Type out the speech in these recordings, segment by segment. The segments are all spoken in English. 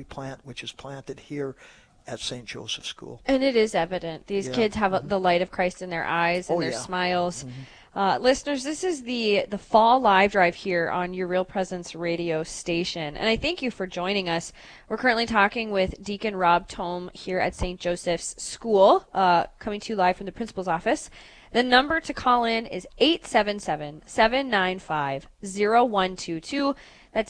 we plant, which is planted here at St. Joseph School. And it is evident. These kids have the light of Christ in their eyes and their smiles. Listeners, this is the Fall Live Drive here on your Real Presence radio station. And I thank you for joining us. We're currently talking with Deacon Rob Tome here at St. Joseph's School, coming to you live from the principal's office. The number to call in is 877-795-0122. That's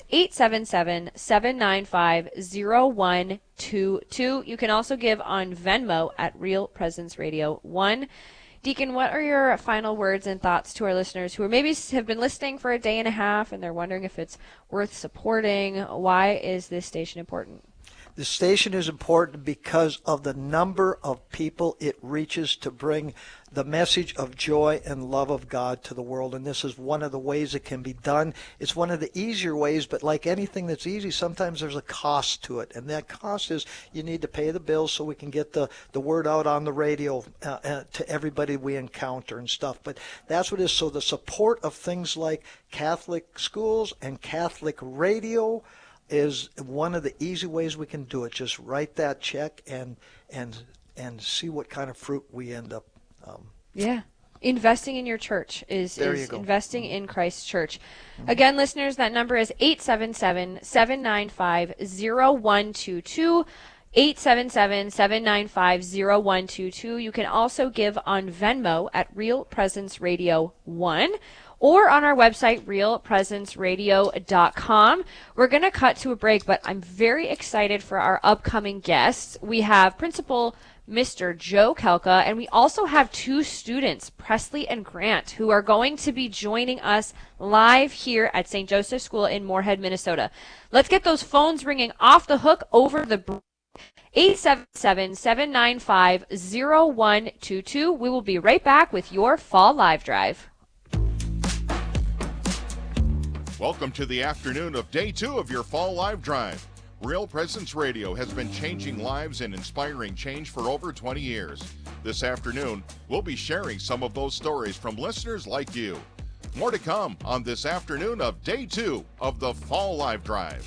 877-795-0122. You can also give on Venmo at Real Presence Radio 1. Deacon, what are your final words and thoughts to our listeners who maybe have been listening for a day and a half and they're wondering if it's worth supporting? Why is this station important? The station is important because of the number of people it reaches to bring the message of joy and love of God to the world. And this is one of the ways it can be done. It's one of the easier ways, but like anything that's easy, sometimes there's a cost to it. And that cost is you need to pay the bills so we can get the word out on the radio to everybody we encounter and stuff. But that's what it is. So the support of things like Catholic schools and Catholic radio is one of the easy ways we can do it. Just write that check and see what kind of fruit we end up. Investing in your church is investing in Christ's church. Again, listeners, that number is 877-795-0122. 877-795-0122. You can also give on Venmo at Real Presence Radio 1. Or on our website, realpresenceradio.com. We're going to cut to a break, but I'm very excited for our upcoming guests. We have Principal Mr. Joe Kelka, and we also have two students, Presley and Grant, who are going to be joining us live here at St. Joseph School in Moorhead, Minnesota. Let's get those phones ringing off the hook over the break. 877-795-0122. We will be right back with your Fall Live Drive. Welcome to the afternoon of Day 2 of your Fall Live Drive. Real Presence Radio has been changing lives and inspiring change for over 20 years. This afternoon, we'll be sharing some of those stories from listeners like you. More to come on this afternoon of Day 2 of the Fall Live Drive.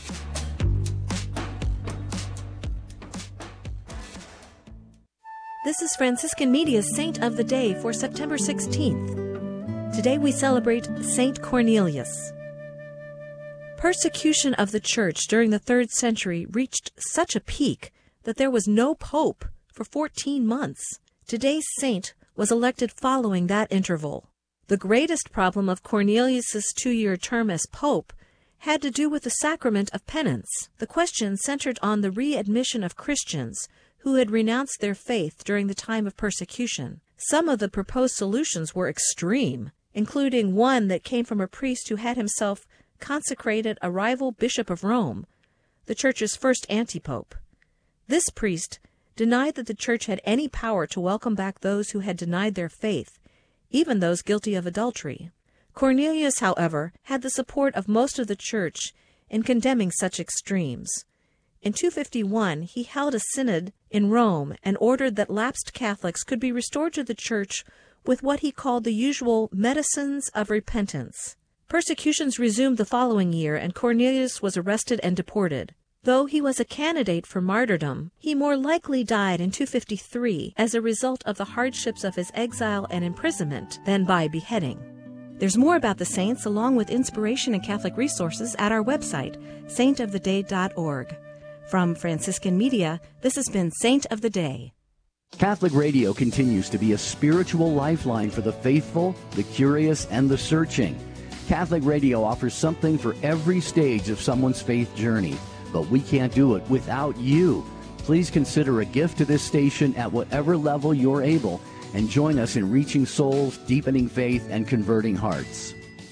This is Franciscan Media's Saint of the Day for September 16th. Today we celebrate Saint Cornelius. Persecution of the Church during the 3rd century reached such a peak that there was no pope for 14 months. Today's saint was elected following that interval. The greatest problem of Cornelius's 2-year term as pope had to do with the sacrament of penance. The question centered on the readmission of Christians who had renounced their faith during the time of persecution. Some of the proposed solutions were extreme, including one that came from a priest who had himself consecrated a rival bishop of Rome, the Church's first antipope. This priest denied that the Church had any power to welcome back those who had denied their faith, even those guilty of adultery. Cornelius, however, had the support of most of the Church in condemning such extremes. In 251, he held a synod in Rome and ordered that lapsed Catholics could be restored to the Church with what he called the usual medicines of repentance. Persecutions resumed the following year, and Cornelius was arrested and deported. Though he was a candidate for martyrdom, he more likely died in 253 as a result of the hardships of his exile and imprisonment than by beheading. There's more about the saints along with inspiration and Catholic resources at our website, saintoftheday.org. From Franciscan Media, this has been Saint of the Day. Catholic Radio continues to be a spiritual lifeline for the faithful, the curious, and the searching. Catholic Radio offers something for every stage of someone's faith journey, but we can't do it without you. Please consider a gift to this station at whatever level you're able, and join us in reaching souls, deepening faith, and converting hearts.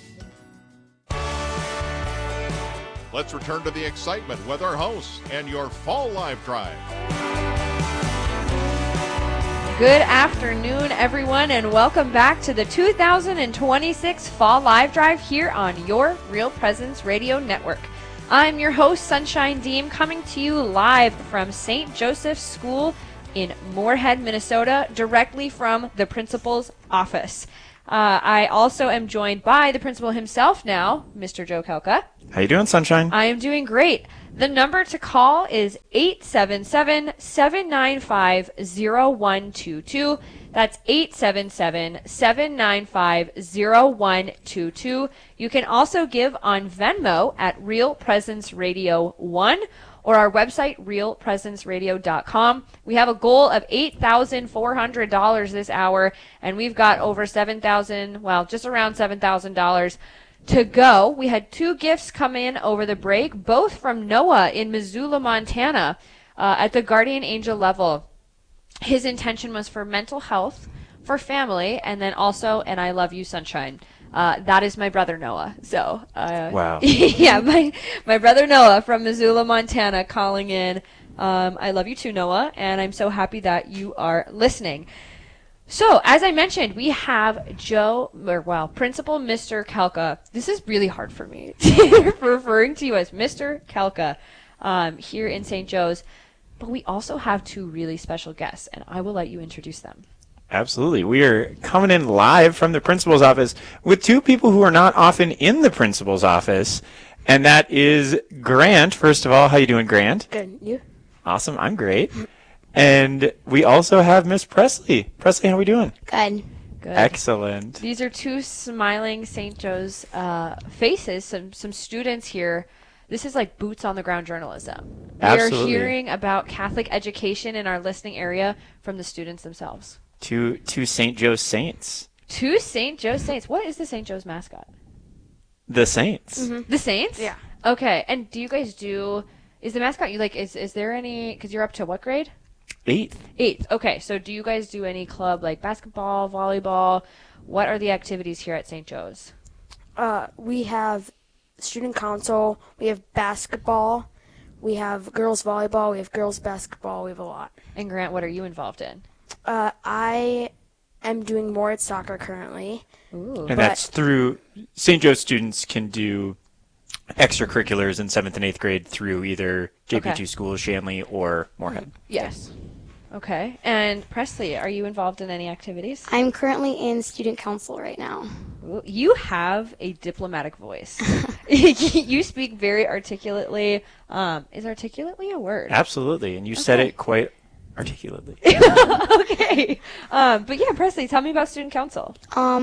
Let's return to the excitement with our hosts and your Fall Live Drive. Good afternoon, everyone, and welcome back to the 2026 Fall Live Drive here on your Real Presence Radio Network. I'm your host, Sunshine Deem, coming to you live from St. Joseph's School in Moorhead, Minnesota, directly from the principal's office. I also am joined by the principal himself now, Mr. Joe Kelka. How you doing, Sunshine? I am doing great. The number to call is 877-795-0122. That's 877-795-0122. You can also give on Venmo at Real Presence Radio 1 or our website, realpresenceradio.com. We have a goal of $8,400 this hour, and we've got over $7,000, well, just around $7,000 to go. We had 2 gifts come in over the break, both from Noah in Missoula, Montana, at the Guardian Angel level. His intention was for mental health, for family, and then also, and I love you, sunshine. That is my brother Noah. So, wow. Yeah, my brother Noah from Missoula, Montana, calling in. I love you too, Noah, and I'm so happy that you are listening. So, as I mentioned, we have Principal Mr. Kelka. This is really hard for me, referring to you as Mr. Kelka here in St. Joe's. But we also have 2 really special guests, and I will let you introduce them. Absolutely. We are coming in live from the principal's office with 2 people who are not often in the principal's office, and that is Grant. First of all, how you doing, Grant? Good. You? Awesome. I'm great. And we also have Miss Presley. Presley, how are we doing? Good. Good. Excellent. These are 2 smiling St. Joe's faces, some students here. This is like boots on the ground journalism. Absolutely. We are hearing about Catholic education in our listening area from the students themselves. 2 St. Joe's Saints. 2 St. Joe's Saints. What is the St. Joe's mascot? The Saints. Mm-hmm. The Saints? Yeah. Okay. And do you guys is the mascot, is there any, because you're up to what grade? 8th. 8th. Okay. So do you guys do any club like basketball, volleyball? What are the activities here at St. Joe's? We have student council. We have basketball. We have girls volleyball. We have girls basketball. We have a lot. And Grant, what are you involved in? I am doing more at soccer currently. Ooh. And that's through St. Joe's students can do extracurriculars in 7th and 8th grade through either JP2 schools, Shanley, or Moorhead. Yes. Okay. And Presley, are you involved in any activities? I'm currently in student council right now. Ooh, you have a diplomatic voice. You speak very articulately. Is articulately a word? Absolutely. And you said it quite articulately. Okay. But yeah, Presley, tell me about student council.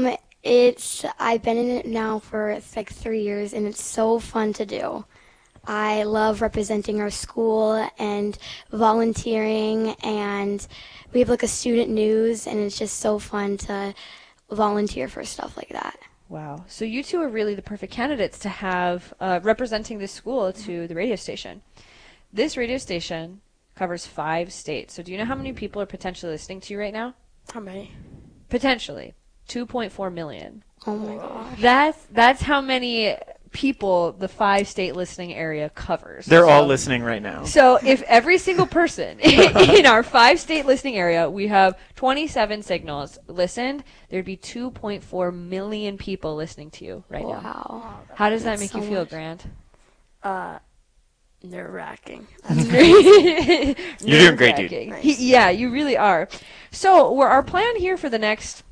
I've been in it now for like 3 years, and it's so fun to do. I love representing our school and volunteering, and we have like a student news, and it's just so fun to volunteer for stuff like that. Wow. So you 2 are really the perfect candidates to have representing this school to the radio station. This radio station covers 5 states. So do you know how many people are potentially listening to you right now? How many? Potentially 2.4 million. Oh my gosh. That's how many people the 5-state listening area covers. They're all listening right now. So if every single person in our 5-state listening area, we have 27 signals listened, there'd be 2.4 million people listening to you right now. Wow. How does that make so you feel, much. Grant? Nerve-wracking. You're doing great, dude. Yeah, you really are. So our plan here for the next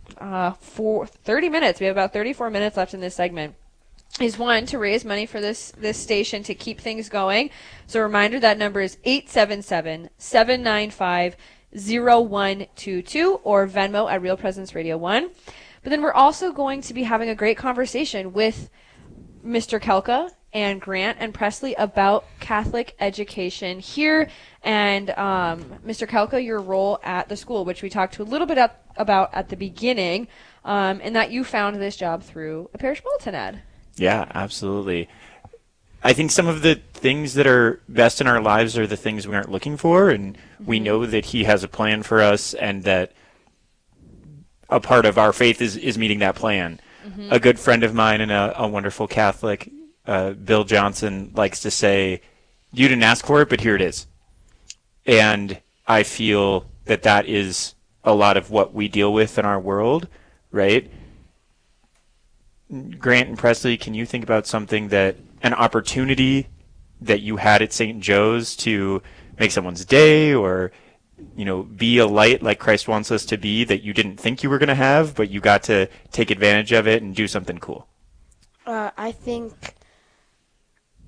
30 minutes, we have about 34 minutes left in this segment, is one, to raise money for this station to keep things going. So a reminder, that number is 877-795-0122 or Venmo at Real Presence Radio 1. But then we're also going to be having a great conversation with Mr. Kelka and Grant and Presley about Catholic education here, and Mr. Kelka, your role at the school, which we talked to a little bit about at the beginning, and that you found this job through a parish bulletin ad. Yeah, absolutely. I think some of the things that are best in our lives are the things we aren't looking for, and we know that he has a plan for us, and that a part of our faith is meeting that plan. A good friend of mine and a wonderful Catholic, Bill Johnson, likes to say, you didn't ask for it, but here it is. And I feel that is a lot of what we deal with in our world, right? Grant and Presley, can you think about something an opportunity that you had at St. Joe's to make someone's day, or, be a light like Christ wants us to be, that you didn't think you were going to have, but you got to take advantage of it and do something cool? I think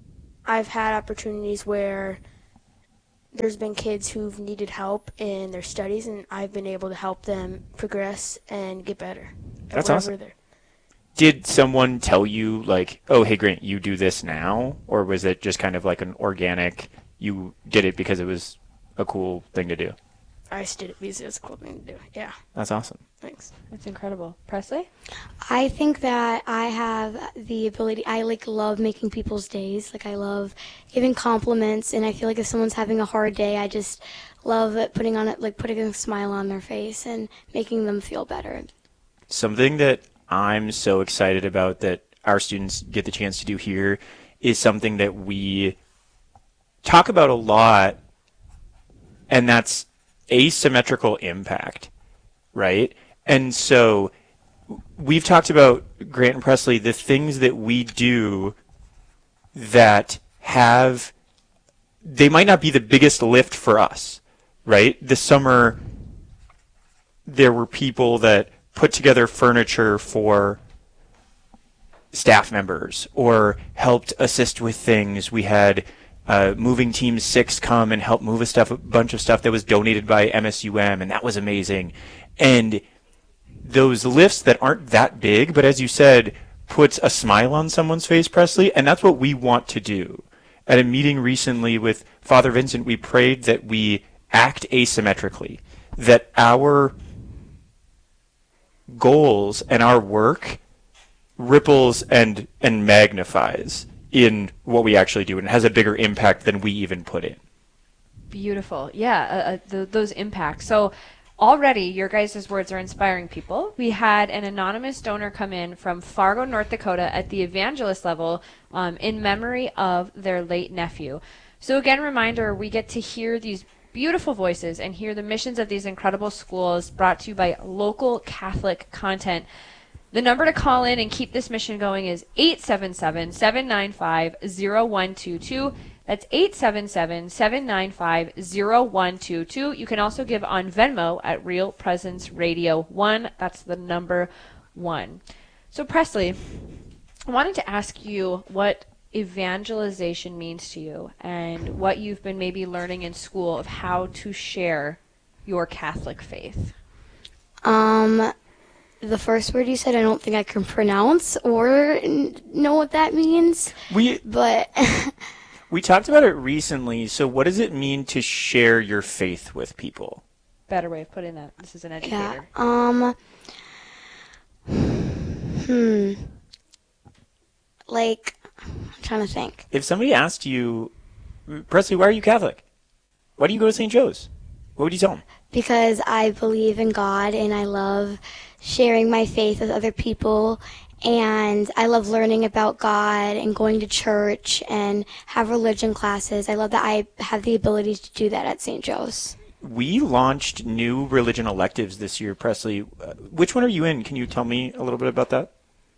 I've had opportunities where there's been kids who've needed help in their studies, and I've been able to help them progress and get better. That's awesome. Did someone tell you, like, oh, hey, Grant, you do this now? Or was it just kind of like an organic, you did it because it was a cool thing to do? I just did it because it was a cool thing to do, yeah. That's awesome. Thanks. That's incredible. Presley? I think that I have the ability, I love making people's days. I love giving compliments, and I feel like if someone's having a hard day, I just love putting a smile on their face and making them feel better. Something that I'm so excited about that our students get the chance to do here is something that we talk about a lot, and that's asymmetrical impact, right? And so we've talked about, Grant and Presley, the things that we do that they might not be the biggest lift for us, right? This summer, there were people that put together furniture for staff members or helped assist with things. We had Moving Team 6 come and help move a bunch of stuff that was donated by MSUM, and that was amazing. And those lifts that aren't that big, but as you said, puts a smile on someone's face, Presley, and that's what we want to do. At a meeting recently with Father Vincent, we prayed that we act asymmetrically, that our goals and our work ripples and magnifies in what we actually do, and has a bigger impact than we even put in. Beautiful. Yeah, those impacts. So already your guys' words are inspiring people. We had an anonymous donor come in from Fargo, North Dakota at the evangelist level in memory of their late nephew. So again, reminder, we get to hear these beautiful voices and hear the missions of these incredible schools brought to you by local Catholic content. The number to call in and keep this mission going is 877-795-0122. That's 877-795-0122. You can also give on Venmo at Real Presence Radio 1. That's the number 1. So Presley, I wanted to ask you what evangelization means to you and what you've been maybe learning in school of how to share your Catholic faith. The first word you said, I don't think I can pronounce or know what that means. But we talked about it recently. So what does it mean to share your faith with people? Better way of putting that. This is an educator. Yeah. I'm trying to think. If somebody asked you, Presley, why are you Catholic? Why do you go to St. Joe's? What would you tell them? Because I believe in God and I love sharing my faith with other people, and I love learning about God and going to church and have religion classes. I love that I have the ability to do that at St. Joe's. We launched new religion electives this year, Presley. Which one are you in? Can you tell me a little bit about that?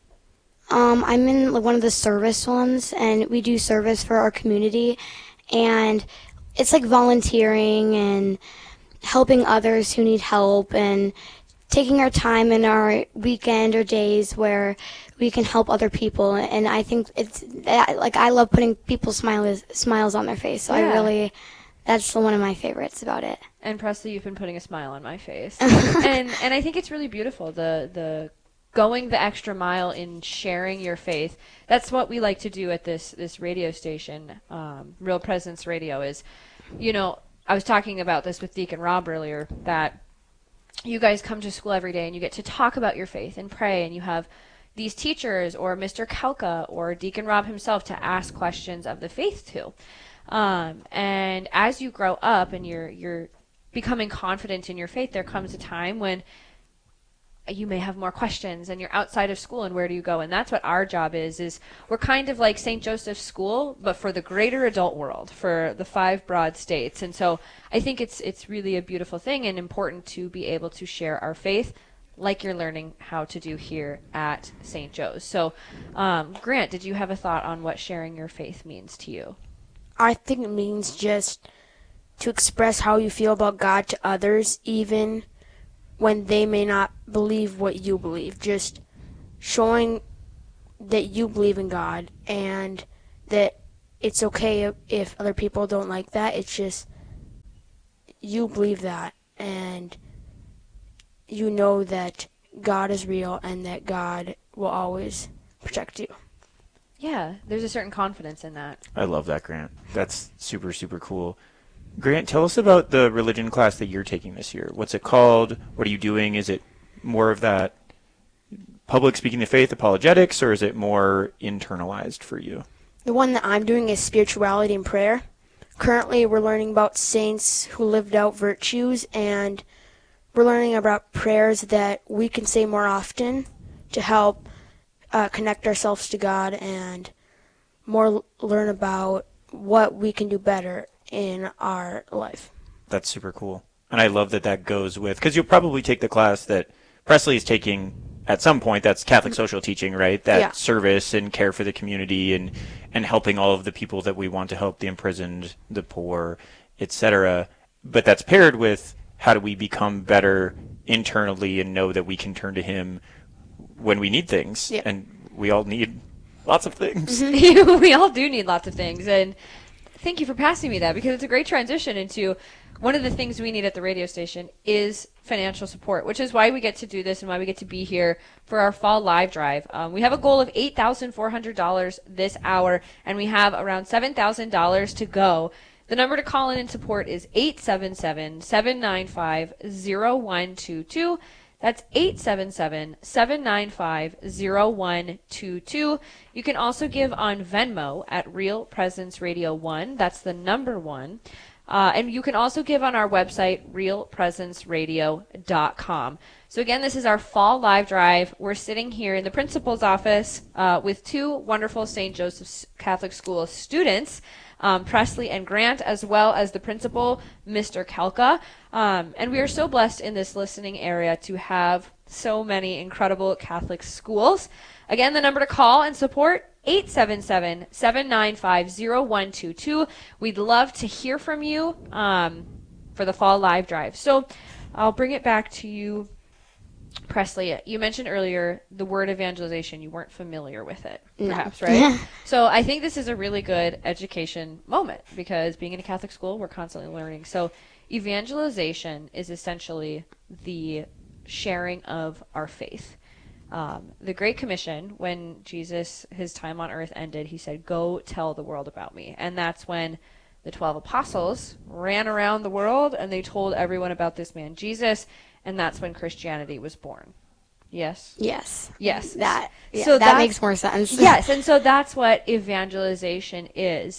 I'm in one of the service ones, and we do service for our community, and it's like volunteering and helping others who need help and taking our time in our weekend or days where we can help other people. And I think I love putting people's smiles on their face. So yeah. That's one of my favorites about it. And Presley, you've been putting a smile on my face. and I think it's really beautiful, the going the extra mile in sharing your faith. That's what we like to do at this radio station, Real Presence Radio, is, I was talking about this with Deacon Rob earlier, that you guys come to school every day and you get to talk about your faith and pray, and you have these teachers or Mr. Kelka or Deacon Rob himself to ask questions of the faith to. And as you grow up and you're becoming confident in your faith, there comes a time when you may have more questions and you're outside of school, and where do you go? And that's what our job is we're kind of like St. Joseph's School, but for the greater adult world, for the 5 broad states. And so I think it's really a beautiful thing and important to be able to share our faith like you're learning how to do here at St. Joe's. So Grant, did you have a thought on what sharing your faith means to you? I think it means just to express how you feel about God to others, even when they may not believe what you believe. Just showing that you believe in God and that it's okay if other people don't like that. It's just you believe that, and you know that God is real and that God will always protect you. Yeah, there's a certain confidence in that. I love that, Grant. That's super, super cool. Grant, tell us about the religion class that you're taking this year. What's it called? What are you doing? Is it more of that public speaking the faith, apologetics, or is it more internalized for you? The one that I'm doing is spirituality and prayer. Currently, we're learning about saints who lived out virtues, and we're learning about prayers that we can say more often to help connect ourselves to God and more learn about what we can do better in our life. That's super cool. And I love that that goes with, because you'll probably take the class that Presley is taking at some point. That's Catholic social teaching, right? That service and care for the community and helping all of the people that we want to help, the imprisoned, the poor, etc. But that's paired with how do we become better internally and know that we can turn to Him when we need things. Yeah. And we all need lots of things. We all do need lots of things. And thank you for passing me that, because it's a great transition into one of the things we need at the radio station is financial support, which is why we get to do this and why we get to be here for our fall live drive. We have a goal of $8,400 this hour, and we have around $7,000 to go. The number to call in and support is 877-795-0122. That's 877-795-0122. You can also give on Venmo at Real Presence Radio 1. That's the number 1. And you can also give on our website, realpresenceradio.com. So again, this is our fall live drive. We're sitting here in the principal's office with two wonderful St. Joseph's Catholic School students, Presley and Grant, as well as the principal, Mr. Kelka. And we are so blessed in this listening area to have so many incredible Catholic schools. Again, the number to call and support, 877-795-0122. We'd love to hear from you for the fall live drive. So I'll bring it back to you, Presley. You mentioned earlier the word evangelization. You weren't familiar with it, perhaps, right? So I think this is a really good education moment, because being in a Catholic school, we're constantly learning. So evangelization is essentially the sharing of our faith. The Great Commission, when Jesus, his time on earth ended, he said, "Go tell the world about me." And that's when the 12 apostles ran around the world and they told everyone about this man, Jesus, and that's when Christianity was born. Yes? Yes. Yes. That So that makes more sense. Yes, and so that's what evangelization is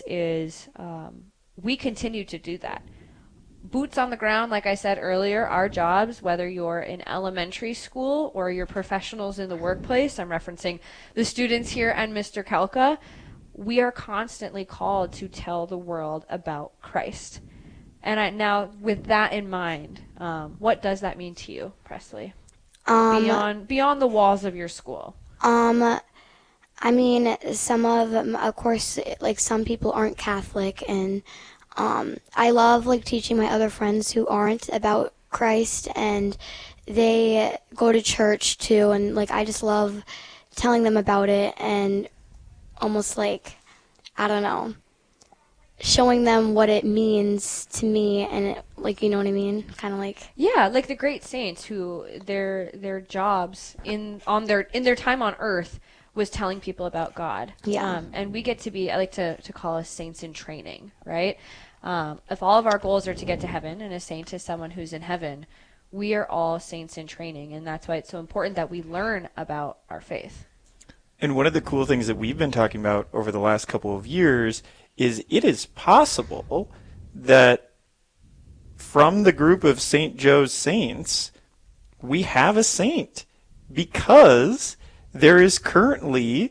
we continue to do that. Boots on the ground, like I said earlier, our jobs, whether you're in elementary school or you're professionals in the workplace, I'm referencing the students here and Mr. Kelka, we are constantly called to tell the world about Christ. And now, with that in mind, what does that mean to you, Presley? Beyond the walls of your school. I mean, some of them, of course, like some people aren't Catholic, and I love like teaching my other friends who aren't about Christ, and they go to church too, and like I just love telling them about it and almost like, I don't know, showing them what it means to me, and it, like, you know what I mean, kind of like, yeah, like the great saints who their jobs in their time on earth was telling people about God. Yeah. And we get to be, I like to call us saints in training, right? If all of our goals are to get to heaven, and a saint is someone who's in heaven, we are all saints in training, and that's why it's so important that we learn about our faith. And one of the cool things that we've been talking about over the last couple of years is it is possible that from the group of St. Joe's saints, we have a saint, because there is currently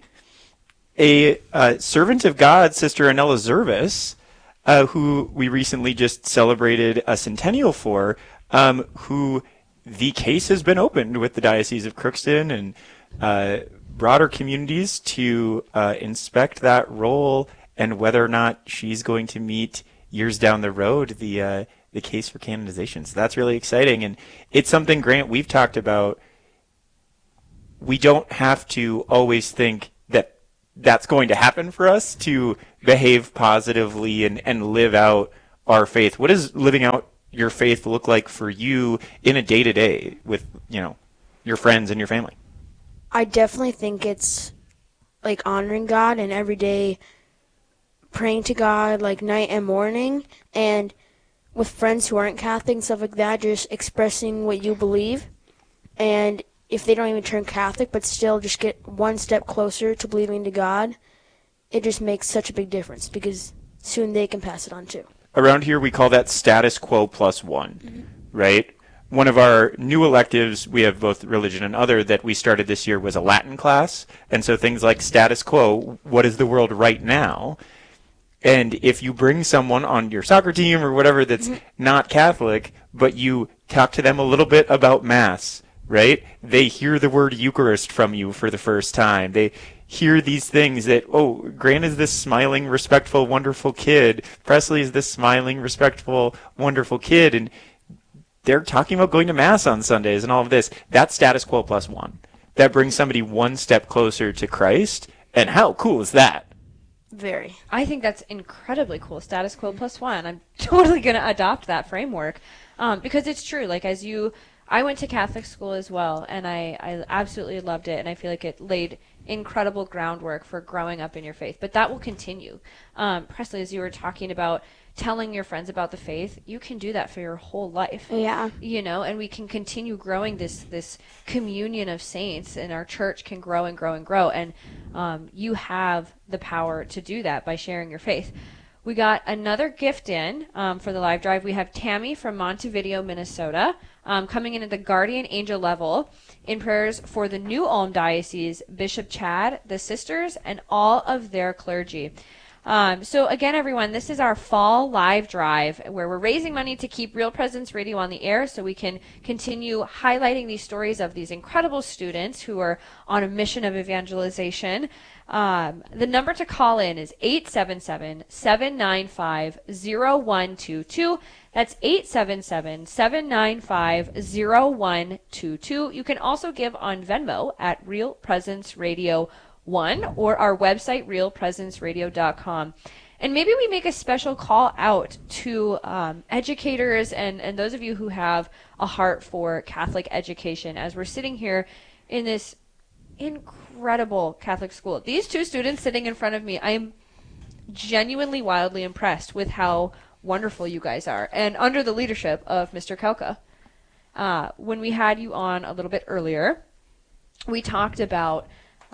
a servant of God, Sister Anella Zervis, who we recently just celebrated a centennial for, who the case has been opened with the Diocese of Crookston and broader communities to inspect that role and whether or not she's going to meet years down the road the case for canonization. So that's really exciting, and it's something, Grant, we've talked about. We don't have to always think that that's going to happen for us to behave positively and live out our faith. What does living out your faith look like for you in a day-to-day with, your friends and your family? I definitely think it's like honoring God and every day praying to God like night and morning, and with friends who aren't Catholic and stuff like that, just expressing what you believe. And if they don't even turn Catholic but still just get one step closer to believing to God, it just makes such a big difference because soon they can pass it on too. Around here we call that status quo plus one, right? One of our new electives, we have both religion and other, that we started this year was a Latin class. And so things like status quo, what is the world right now? And if you bring someone on your soccer team or whatever that's not Catholic, but you talk to them a little bit about Mass, right? They hear the word Eucharist from you for the first time. They hear these things that, Grant is this smiling, respectful, wonderful kid. Presley is this smiling, respectful, wonderful kid. And they're talking about going to Mass on Sundays and all of this. That's status quo plus one. That brings somebody one step closer to Christ. And how cool is that? Very. I think that's incredibly cool. Status quo plus one. I'm totally going to adopt that framework because it's true. Like I went to Catholic school as well, and I absolutely loved it, and I feel like it laid incredible groundwork for growing up in your faith. But that will continue. Presley, as you were talking about telling your friends about the faith, you can do that for your whole life. Yeah. And we can continue growing this communion of saints, and our church can grow and grow and grow. And you have the power to do that by sharing your faith. We got another gift in for the live drive. We have Tammy from Montevideo, Minnesota, coming in at the guardian angel level in prayers for the New Ulm Diocese, Bishop Chad, the sisters, and all of their clergy. So again, everyone, this is our fall live drive where we're raising money to keep Real Presence Radio on the air so we can continue highlighting these stories of these incredible students who are on a mission of evangelization. The number to call in is 877-795-0122. That's 877-795-0122. You can also give on Venmo at Real Presence Radio 1 or our website, realpresenceradio.com. And maybe we make a special call out to educators and those of you who have a heart for Catholic education as we're sitting here in this incredible Catholic school. These two students sitting in front of me, I am genuinely wildly impressed with how wonderful you guys are. And under the leadership of Mr. Kelka. When we had you on a little bit earlier, we talked about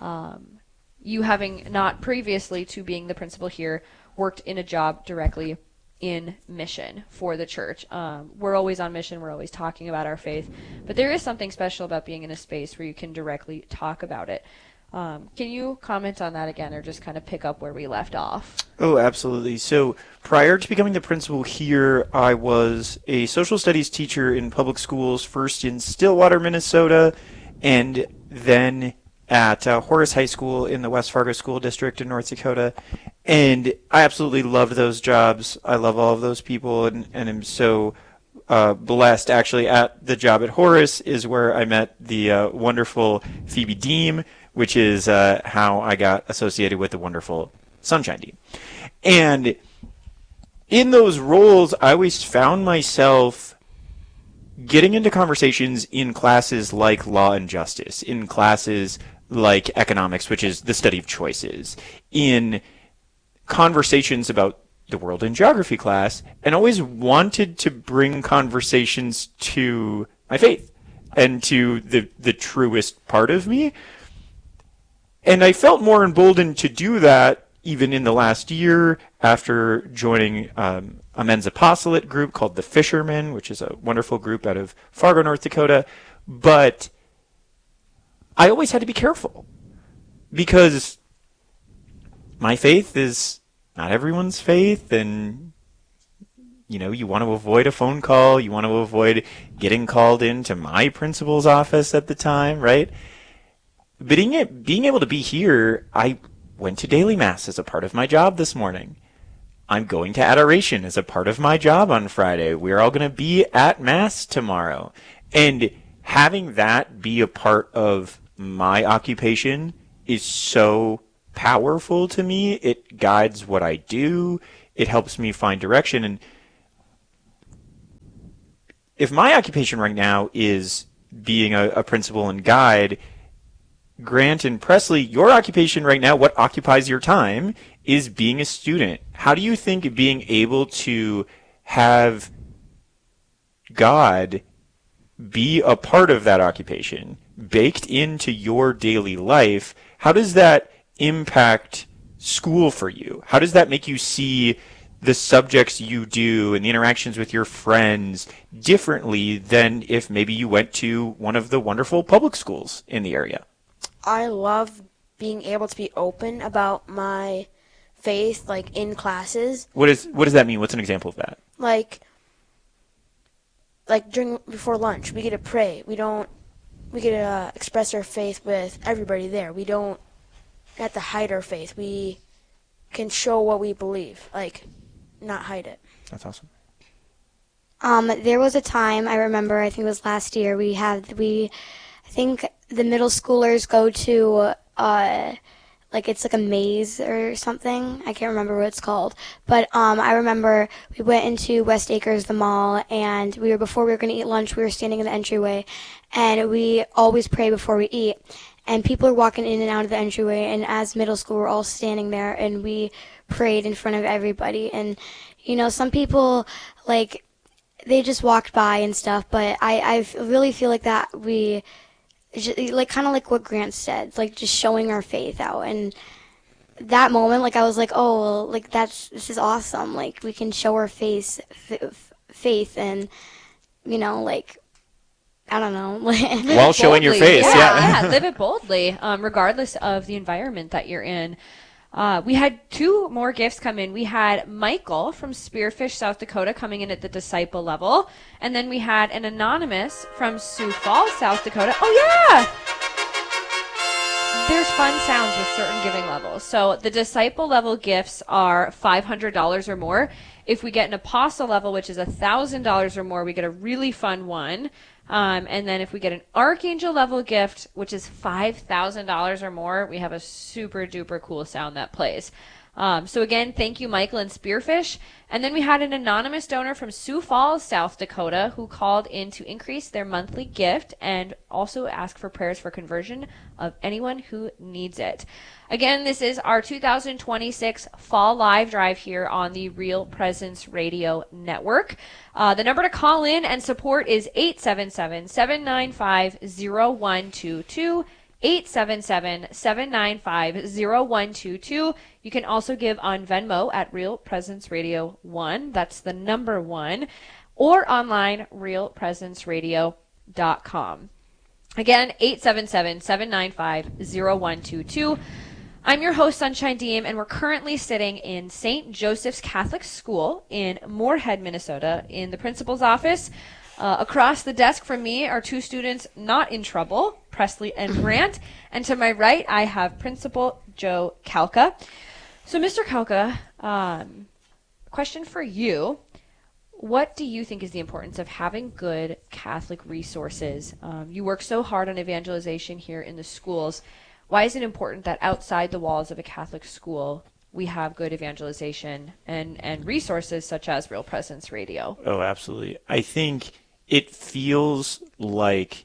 you having not previously to being the principal here worked in a job directly in mission for the church. We're always on mission. We're always talking about our faith. But there is something special about being in a space where you can directly talk about it. Can you comment on that again or just kind of pick up where we left off? Oh, absolutely. So prior to becoming the principal here, I was a social studies teacher in public schools, first in Stillwater, Minnesota, and then at Horace High School in the West Fargo School District in North Dakota. And I absolutely loved those jobs. I love all of those people and am so blessed. Actually, at the job at Horace is where I met the wonderful Phoebe Deem, which is how I got associated with the wonderful Sunshine Deem. And in those roles, I always found myself getting into conversations in classes like Law and Justice, in classes like Economics, which is the study of choices, in conversations about the world in geography class, and always wanted to bring conversations to my faith and to the truest part of me. And I felt more emboldened to do that even in the last year after joining a men's apostolate group called the Fishermen, which is a wonderful group out of Fargo, North Dakota. But I always had to be careful because my faith is not everyone's faith, and you want to avoid a phone call, you want to avoid getting called into my principal's office at the time, right? But being able to be here, I went to daily mass as a part of my job this morning. I'm going to adoration as a part of my job on Friday. We're all going to be at mass tomorrow. And having that be a part of my occupation is so powerful to me. It guides what I do. It helps me find direction. And if my occupation right now is being a principal and guide, Grant and Presley, your occupation right now, what occupies your time, is being a student. How do you think being able to have God be a part of that occupation, baked into your daily life, how does that impact school for you? How does that make you see the subjects you do and the interactions with your friends differently than if maybe you went to one of the wonderful public schools in the area? I love being able to be open about my faith, like in classes. What does that mean? What's an example of that? Like before lunch, we get to pray. We get to express our faith with everybody there. We don't have to hide our faith. We can show what we believe, like not hide it. That's awesome. There was a time I remember, I think it was last year, I think the middle schoolers go to it's like a maze or something. I can't remember what it's called. But I remember we went into West Acres, the mall, and before we were going to eat lunch, we were standing in the entryway, and we always pray before we eat. And people are walking in and out of the entryway, and as middle school, we're all standing there, and we prayed in front of everybody. And, some people, they just walked by and stuff, but I really feel like that we... kind of like what Grant said, just showing our faith out. And that moment, I was like, oh, well, this is awesome. We can show our faith and, I don't know. While showing your face, yeah. Yeah, live it boldly, regardless of the environment that you're in. We had two more gifts come in. We had Michael from Spearfish, South Dakota, coming in at the disciple level. And then we had an anonymous from Sioux Falls, South Dakota. Oh, yeah! There's fun sounds with certain giving levels. So the disciple level gifts are $500 or more. If we get an apostle level, which is $1,000 or more, we get a really fun one. And then if we get an archangel level gift, which is $5,000 or more, we have a super duper cool sound that plays. So again, thank you, Michael and Spearfish. And then we had an anonymous donor from Sioux Falls, South Dakota, who called in to increase their monthly gift and also ask for prayers for conversion of anyone who needs it. Again, this is our 2026 Fall Live Drive here on the Real Presence Radio Network. The number to call in and support is 877-795-0122. 877-795-0122. You can also give on Venmo at Real Presence Radio 1. That's the number 1. Or online, realpresenceradio.com. Again, 877-795-0122. I'm your host, Sunshine Diem, and we're currently sitting in St. Joseph's Catholic School in Moorhead, Minnesota, in the principal's office. Across the desk from me are two students not in trouble, Presley and Grant. And to my right, I have Principal Joe Kalka. So, Mr. Kalka, question for you. What do you think is the importance of having good Catholic resources? You work so hard on evangelization here in the schools. Why is it important that outside the walls of a Catholic school we have good evangelization and resources such as Real Presence Radio? Oh, absolutely. I think it feels like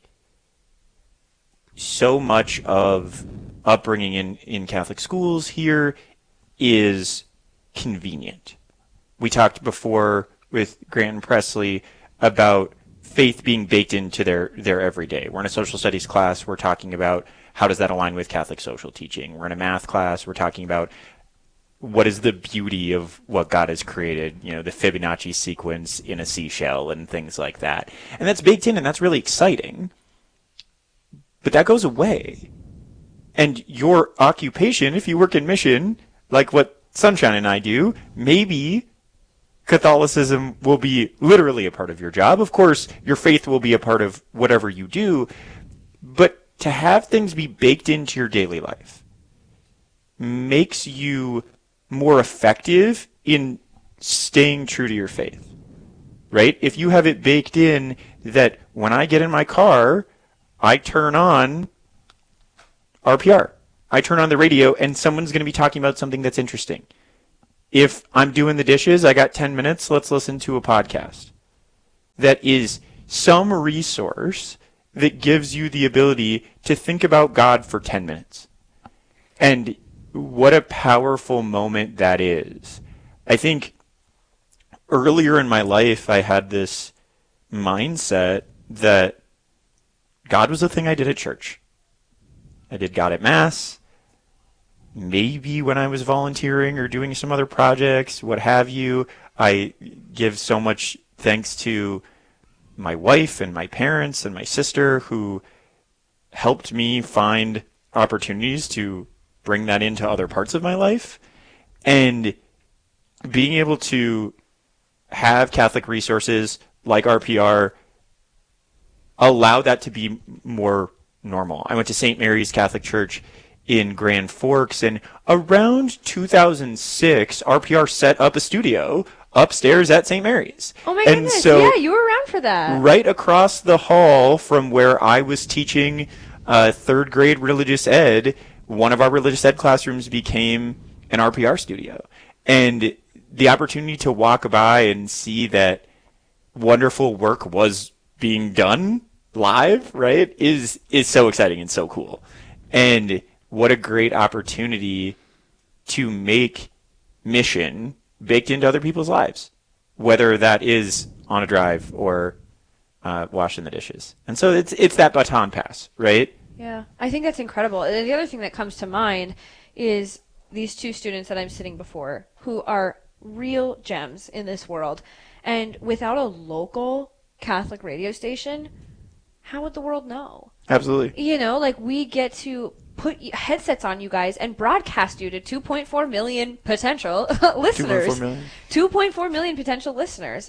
so much of upbringing in Catholic schools here is convenient. We talked before with Grant and Presley about faith being baked into their everyday. We're in a social studies class. We're talking about how does that align with Catholic social teaching. We're in a math class. We're talking about what is the beauty of what God has created, the Fibonacci sequence in a seashell and things like that. And that's baked in, and that's really exciting. But that goes away. And your occupation, if you work in mission, like what Sunshine and I do, maybe Catholicism will be literally a part of your job. Of course, your faith will be a part of whatever you do. But to have things be baked into your daily life makes you more effective in staying true to your faith, right? If you have it baked in that when I get in my car, I turn on RPR, I turn on the radio and someone's going to be talking about something that's interesting. If I'm doing the dishes, I got 10 minutes, let's listen to a podcast. That is some resource that gives you the ability to think about God for 10 minutes. And what a powerful moment that is. I think earlier in my life, I had this mindset that God was a thing I did at church. I did God at Mass. Maybe when I was volunteering or doing some other projects, what have you. I give so much thanks to my wife and my parents and my sister who helped me find opportunities to bring that into other parts of my life. And being able to have Catholic resources like RPR allow that to be more normal. I went to St. Mary's Catholic Church in Grand Forks, and around 2006, RPR set up a studio upstairs at St. Mary's. Oh my and goodness, so yeah, you were around for that. Right across the hall from where I was teaching third grade religious ed, one of our religious ed classrooms became an RPR studio. And the opportunity to walk by and see that wonderful work was being done live, right, is so exciting and so cool. And what a great opportunity to make mission baked into other people's lives, whether that is on a drive or washing the dishes. And so it's that baton pass, right? Yeah, I think that's incredible. And the other thing that comes to mind is these two students that I'm sitting before who are real gems in this world. And without a local Catholic radio station, how would the world know? Absolutely. You know, like we get to put headsets on you guys and broadcast you to 2.4 million potential listeners. 2.4 million. 2.4 million potential listeners.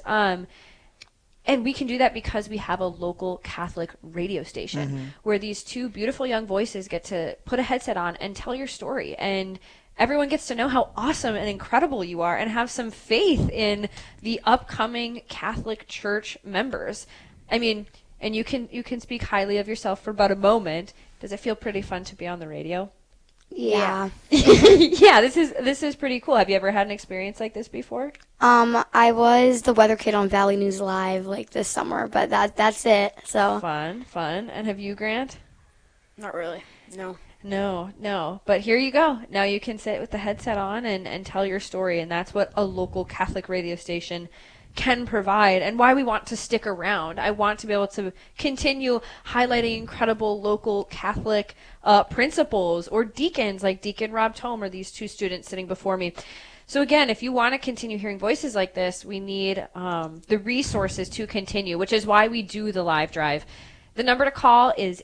And we can do that because we have a local Catholic radio station where these two beautiful young voices get to put a headset on and tell your story. And everyone gets to know how awesome and incredible you are and have some faith in the upcoming Catholic Church members. I mean, and you can speak highly of yourself for about a moment. Does it feel pretty fun to be on the radio? Yeah. Yeah, this is pretty cool. Have you ever had an experience like this before? I was the weather kid on Valley News Live like this summer, but that's it. So Fun. And have you, Grant? Not really. No. No. But here you go. Now you can sit with the headset on and tell your story, and that's what a local Catholic radio station can provide and why we want to stick around. I want to be able to continue highlighting incredible local Catholic principals or deacons like Deacon Rob Tome or these two students sitting before me. So again, if you want to continue hearing voices like this, we need the resources to continue, which is why we do the live drive. The number to call is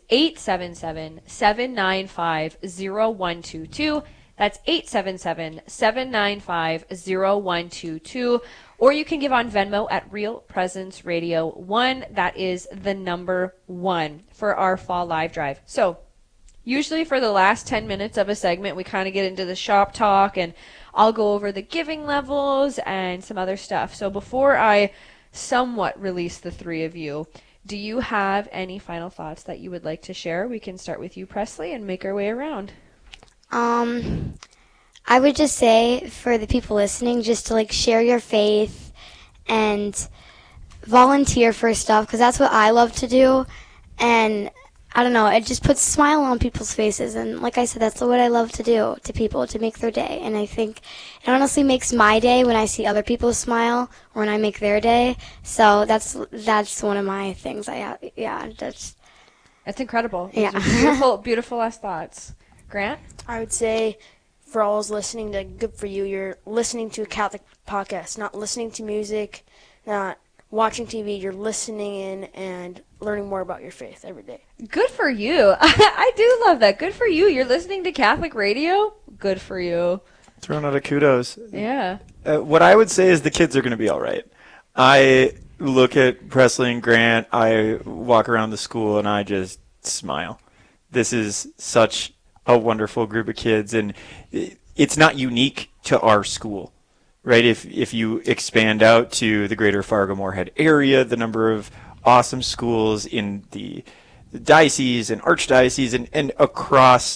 877-795-0122. That's 877-795-0122. Or you can give on Venmo at Real Presence Radio 1. That is the number 1 for our fall live drive. So usually for the last 10 minutes of a segment, we kind of get into the shop talk, and I'll go over the giving levels and some other stuff. So before I somewhat release the three of you, do you have any final thoughts that you would like to share? We can start with you, Presley, and make our way around. I would just say for the people listening, just to share your faith and volunteer for stuff, because that's what I love to do. And I don't know, it just puts a smile on people's faces. And like I said, that's what I love to do to people, to make their day. And I think it honestly makes my day when I see other people smile or when I make their day. So that's one of my things. That's incredible. Yeah. Beautiful, beautiful last thoughts. Grant? I would say for all those listening to Good For You, you're listening to a Catholic podcast, not listening to music, not watching TV. You're listening in and learning more about your faith every day. Good for you. I do love that. Good for you. You're listening to Catholic radio? Good for you. Throwing out a kudos. Yeah. What I would say is the kids are going to be all right. I look at Presley and Grant, I walk around the school, and I just smile. This is such a wonderful group of kids, and it's not unique to our school, right? If you expand out to the greater Fargo-Moorhead area, the number of awesome schools in the diocese and archdiocese and across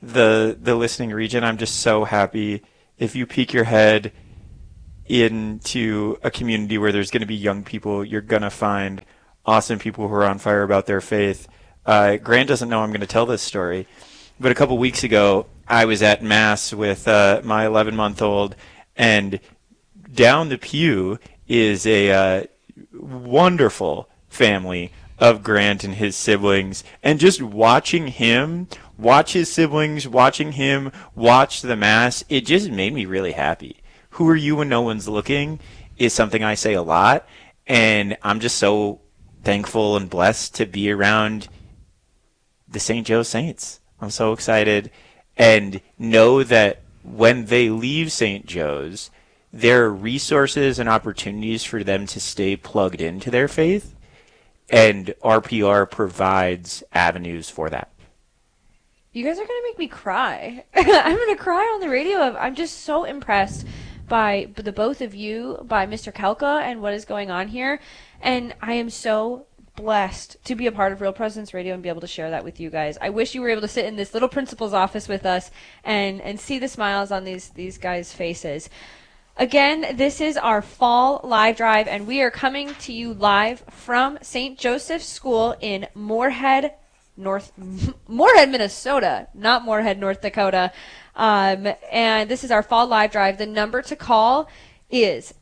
the listening region, I'm just so happy. If you peek your head into a community where there's going to be young people, you're going to find awesome people who are on fire about their faith. Grant doesn't know I'm going to tell this story, but a couple weeks ago, I was at Mass with my 11-month-old, and down the pew is a wonderful family of Grant and his siblings, and just watching him watch his siblings, watching him watch the Mass, it just made me really happy. Who are you when no one's looking is something I say a lot, and I'm just so thankful and blessed to be around the St. Joe Saints. I'm so excited, and know that when they leave St. Joe's, there are resources and opportunities for them to stay plugged into their faith, and RPR provides avenues for that. You guys are going to make me cry. I'm going to cry on the radio. I'm just so impressed by the both of you, by Mr. Kelka and what is going on here. And I am so blessed to be a part of Real Presence Radio and be able to share that with you guys. I wish you were able to sit in this little principal's office with us and see the smiles on these guys' faces. Again, this is our fall live drive, and we are coming to you live from St. Joseph's School in Moorhead, Minnesota, not Moorhead, North Dakota. And this is our fall live drive. The number to call is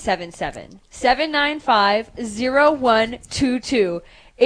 877-795-0122.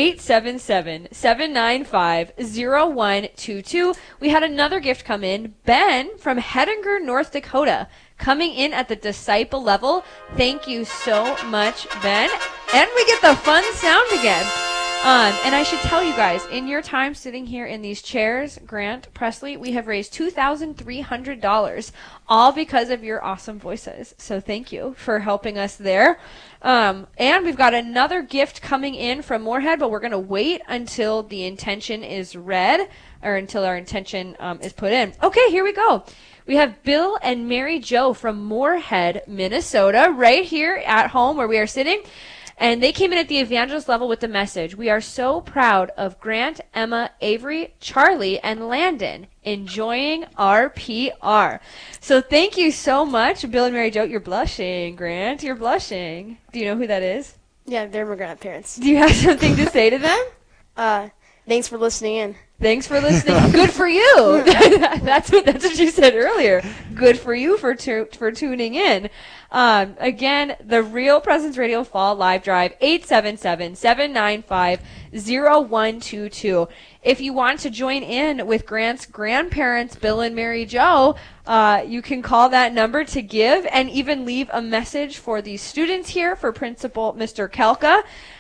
877-795-0122. We had another gift come in. Ben from Hettinger, North Dakota, coming in at the disciple level. Thank you so much, Ben. And we get the fun sound again. And I should tell you guys, in your time sitting here in these chairs, Grant, Presley, we have raised $2,300, all because of your awesome voices. So thank you for helping us there. And we've got another gift coming in from Moorhead, but we're going to wait until the intention is read, or until our intention is put in. Okay, here we go. We have Bill and Mary Jo from Moorhead, Minnesota, right here at home where we are sitting. And they came in at the evangelist level with the message. We are so proud of Grant, Emma, Avery, Charlie, and Landon enjoying RPR. So thank you so much, Bill and Mary Jo. You're blushing, Grant. You're blushing. Do you know who that is? Yeah, they're my grandparents. Do you have something to say to them? Thanks for listening in. Thanks for listening. Good for you. That's what you said earlier. Good for you for tuning in. Again, the Real Presence Radio Fall Live Drive, 877-795-0122. If you want to join in with Grant's grandparents, Bill and Mary Jo, you can call that number to give and even leave a message for the students here, for Principal Mr. Kelka.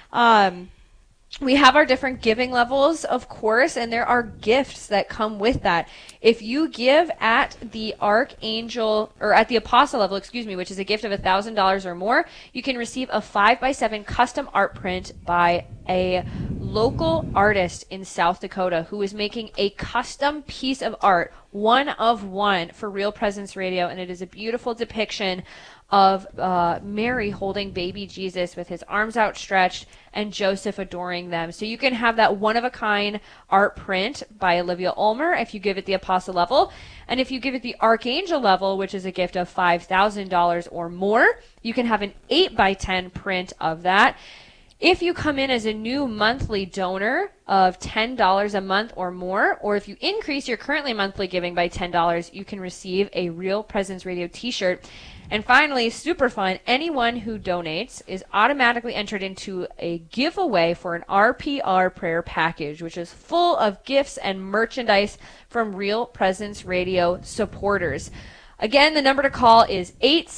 We have our different giving levels, of course, and there are gifts that come with that. If you give at the Archangel, or at the Apostle level, which is a gift of $1,000 or more, you can receive a 5x7 custom art print by a local artist in South Dakota who is making a custom piece of art, one of one, for Real Presence Radio, and it is a beautiful depiction of Mary holding baby Jesus with his arms outstretched and Joseph adoring them. So you can have that one-of-a-kind art print by Olivia Ulmer if you give it the Apostle level. And if you give it the Archangel level, which is a gift of $5,000 or more, you can have an 8x10 print of that. If you come in as a new monthly donor of $10 a month or more, or if you increase your currently monthly giving by $10, you can receive a Real Presence Radio t-shirt. And finally, super fun, anyone who donates is automatically entered into a giveaway for an RPR prayer package, which is full of gifts and merchandise from Real Presence Radio supporters. Again, the number to call is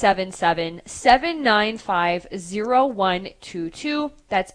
877-795-0122. That's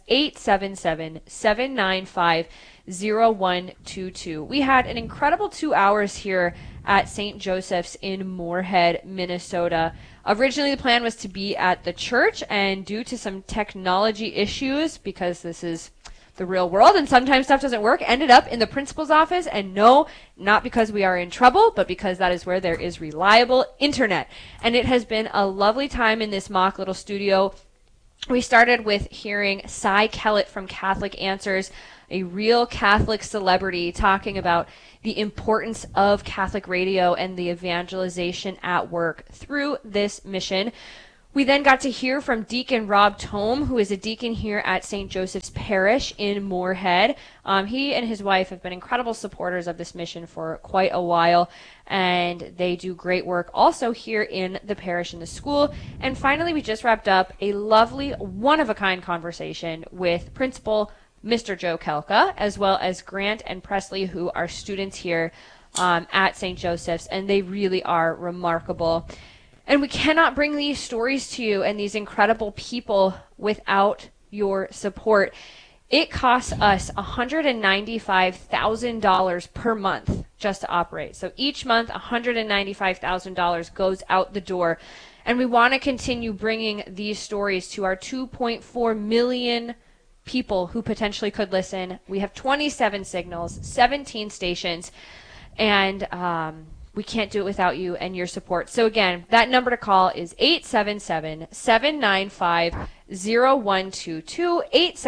877-795-0122. We had an incredible 2 hours here at St. Joseph's in Moorhead, Minnesota. Originally, the plan was to be at the church, and due to some technology issues, because this is the real world and sometimes stuff doesn't work, ended up in the principal's office. And no, not because we are in trouble, but because that is where there is reliable internet. And it has been a lovely time in this mock little studio. We started with hearing Cy Kellett from Catholic Answers, a real Catholic celebrity, talking about the importance of Catholic radio and the evangelization at work through this mission. We then got to hear from Deacon Rob Tome, who is a deacon here at St. Joseph's Parish in Moorhead. He and his wife have been incredible supporters of this mission for quite a while, and they do great work also here in the parish and the school. And finally, we just wrapped up a lovely, one-of-a-kind conversation with Principal Mr. Joe Kelka, as well as Grant and Presley, who are students here at St. Joseph's, and they really are remarkable. And we cannot bring these stories to you and these incredible people without your support. It costs us $195,000 per month just to operate. So each month, $195,000 goes out the door. And we want to continue bringing these stories to our 2.4 million people who potentially could listen. We have 27 signals, 17 stations, and we can't do it without you and your support. So again, that number to call is 877-795-0122,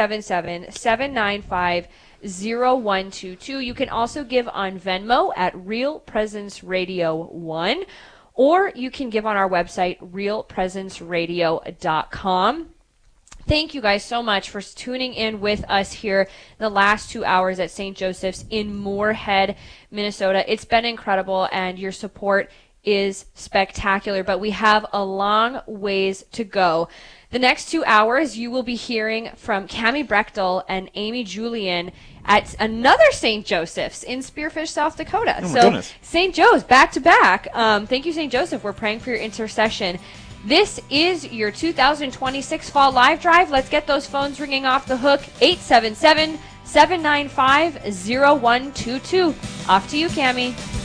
877-795-0122. You can also give on Venmo at Real Presence Radio 1, or you can give on our website, realpresenceradio.com. Thank you guys so much for tuning in with us here the last 2 hours at St. Joseph's in Moorhead, Minnesota. It's been incredible, and your support is spectacular, but we have a long ways to go. The next 2 hours, you will be hearing from Cammie Brechtel and Amy Julian at another St. Joseph's in Spearfish, South Dakota. Oh my goodness. St. Joe's, back to back. Thank you, St. Joseph. We're praying for your intercession. This is your 2026 Fall Live Drive. Let's get those phones ringing off the hook. 877-795-0122. Off to you, Cammie.